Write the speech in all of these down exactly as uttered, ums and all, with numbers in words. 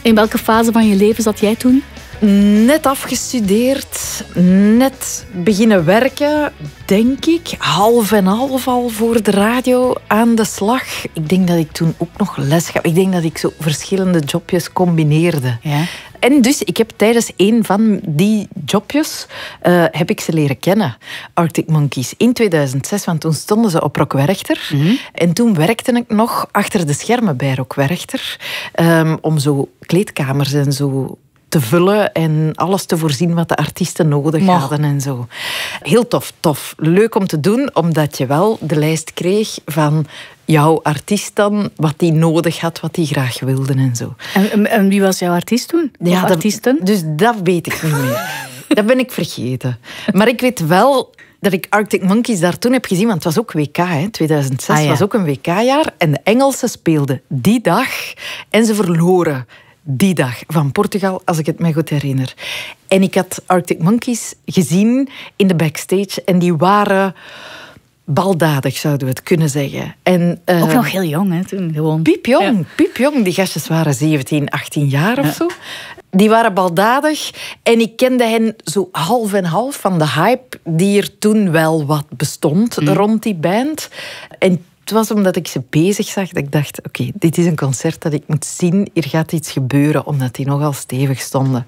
In welke fase van je leven zat jij toen? Net afgestudeerd, net beginnen werken, denk ik. Half en half al voor de radio aan de slag. Ik denk dat ik toen ook nog les gaf. Ik denk dat ik zo verschillende jobjes combineerde. Ja. En dus, ik heb tijdens een van die jobjes uh, heb ik ze leren kennen. Arctic Monkeys in tweeduizend zes, want toen stonden ze op Rock Werchter. Mm-hmm. En toen werkte ik nog achter de schermen bij Rock Werchter. Um, om zo kleedkamers en zo te vullen en alles te voorzien wat de artiesten nodig Mag. hadden en zo. Heel tof, tof. Leuk om te doen, omdat je wel de lijst kreeg van jouw artiest dan, wat die nodig had, wat die graag wilde en zo. En, en, en wie was jouw artiest toen? Ja, of artiesten? Dat, dus dat weet ik niet meer. Dat ben ik vergeten. Maar ik weet wel dat ik Arctic Monkeys daar toen heb gezien, want het was ook W K, hè. tweeduizend zes ah, ja. was ook een W K-jaar. En de Engelsen speelden die dag en ze verloren die dag van Portugal, als ik het me goed herinner. En ik had Arctic Monkeys gezien in de backstage en die waren baldadig, zouden we het kunnen zeggen. En, uh, ook nog heel jong, hè, toen gewoon. Piepjong, ja. piepjong. Die gastjes waren zeventien, achttien jaar of ja. zo. Die waren baldadig en ik kende hen zo half en half van de hype die er toen wel wat bestond mm. rond die band. En het was omdat ik ze bezig zag dat ik dacht, oké, okay, dit is een concert dat ik moet zien. Hier gaat iets gebeuren, omdat die nogal stevig stonden.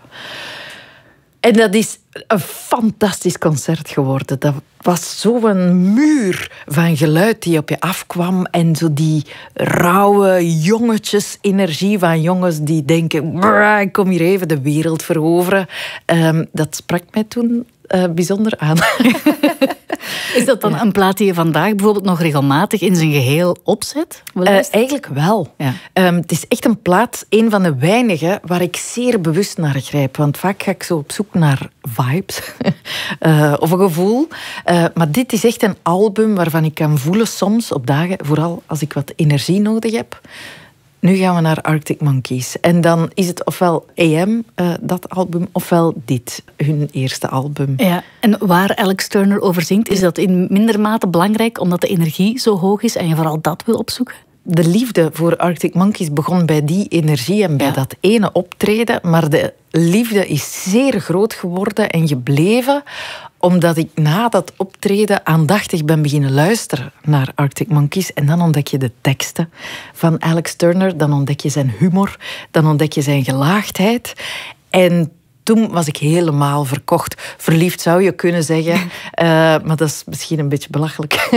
En dat is een fantastisch concert geworden. Dat was zo'n muur van geluid die op je afkwam. En zo die rauwe jongetjes-energie van jongens die denken, ik kom hier even de wereld veroveren. Um, dat sprak mij toen uh, bijzonder aan. Is dat dan ja. een plaat die je vandaag bijvoorbeeld nog regelmatig in zijn geheel opzet? Uh, eigenlijk wel. Ja. Um, het is echt een plaat, een van de weinige, waar ik zeer bewust naar grijp. Want vaak ga ik zo op zoek naar vibes uh, of een gevoel. Uh, maar dit is echt een album waarvan ik kan voelen soms op dagen, vooral als ik wat energie nodig heb. Nu gaan we naar Arctic Monkeys. En dan is het ofwel A M, uh, dat album, ofwel dit, hun eerste album. Ja, en waar Alex Turner over zingt, is dat in minder mate belangrijk, omdat de energie zo hoog is en je vooral dat wil opzoeken? De liefde voor Arctic Monkeys begon bij die energie en bij ja. dat ene optreden. Maar de liefde is zeer groot geworden en gebleven, omdat ik na dat optreden aandachtig ben beginnen luisteren naar Arctic Monkeys. En dan ontdek je de teksten van Alex Turner. Dan ontdek je zijn humor. Dan ontdek je zijn gelaagdheid. En toen was ik helemaal verkocht. Verliefd zou je kunnen zeggen. Uh, maar dat is misschien een beetje belachelijk.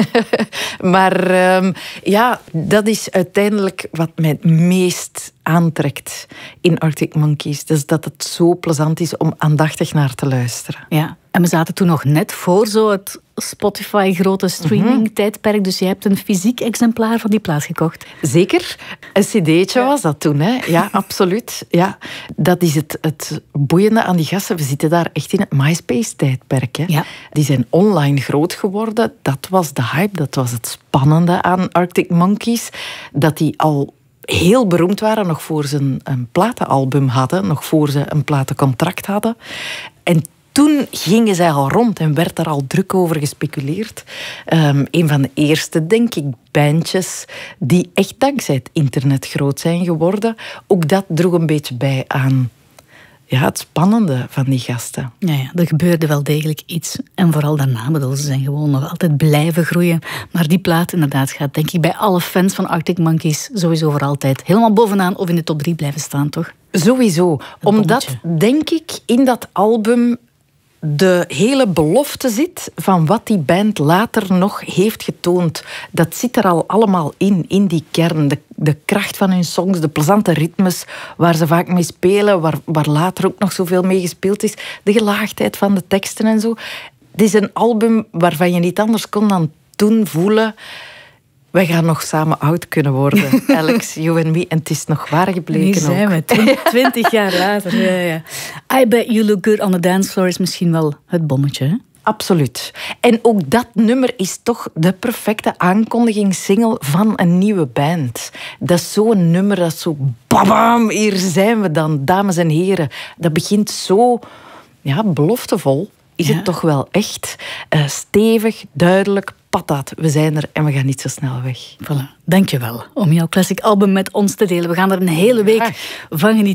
maar uh, ja, dat is uiteindelijk wat mij het meest aantrekt in Arctic Monkeys. Dus dat het zo plezant is om aandachtig naar te luisteren. Ja, en we zaten toen nog net voor zo het Spotify-grote streaming-tijdperk. Mm-hmm. Dus je hebt een fysiek exemplaar van die plaat gekocht. Zeker. Een cd'tje ja. was dat toen. Hè? Ja, absoluut. Ja. Dat is het, het boeiende aan die gasten. We zitten daar echt in het MySpace-tijdperk. Hè? Ja. Die zijn online groot geworden. Dat was de hype. Dat was het spannende aan Arctic Monkeys. Dat die al heel beroemd waren, nog voor ze een, een platenalbum hadden. Nog voor ze een platencontract hadden. En toen gingen zij al rond en werd daar al druk over gespeculeerd. Um, een van de eerste, denk ik, bandjes die echt dankzij het internet groot zijn geworden. Ook dat droeg een beetje bij aan ja, het spannende van die gasten. Ja, ja, er gebeurde wel degelijk iets. En vooral daarna, bedoel, ze zijn gewoon nog altijd blijven groeien. Maar die plaat inderdaad gaat, denk ik, bij alle fans van Arctic Monkeys sowieso voor altijd helemaal bovenaan of in de top drie blijven staan, toch? Sowieso. Het Omdat, bommetje. denk ik, in dat album de hele belofte zit van wat die band later nog heeft getoond. Dat zit er al allemaal in, in die kern. De, de kracht van hun songs, de plezante ritmes waar ze vaak mee spelen, waar, waar later ook nog zoveel mee gespeeld is. De gelaagdheid van de teksten en zo. Het is een album waarvan je niet anders kon dan toen voelen, wij gaan nog samen oud kunnen worden. Alex, you and me. En het is nog waar gebleken ook. Nu zijn we, twintig jaar later. Ja, ja. I bet you look good on the dance floor is misschien wel het bommetje, hè? Absoluut. En ook dat nummer is toch de perfecte aankondigingssingle van een nieuwe band. Dat is zo'n nummer dat zo babam, hier zijn we dan, dames en heren. Dat begint zo ja, beloftevol. Is ja. het toch wel echt uh, stevig, duidelijk, patat. We zijn er en we gaan niet zo snel weg. Voilà. Dank je wel om jouw classic album met ons te delen. We gaan er een hele week ja. van genieten.